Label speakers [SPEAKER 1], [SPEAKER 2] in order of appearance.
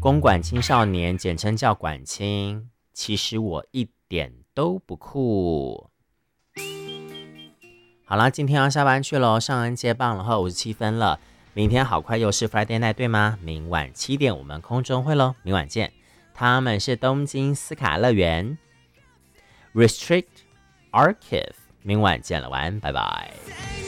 [SPEAKER 1] 公馆青少年，简称叫馆青。其实我一点都不酷。好了，今天要下班去喽，上恩接棒了，后57分了。明天好快又是 Friday night 对吗？明晚7点我们空中会喽，明晚见。他们是东京斯卡乐园 Restrict Archive， 明晚见了，晚安，拜拜。